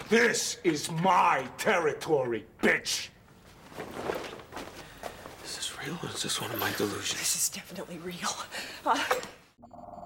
This is my territory, bitch! Is this real or is this one of my delusions? This is definitely real.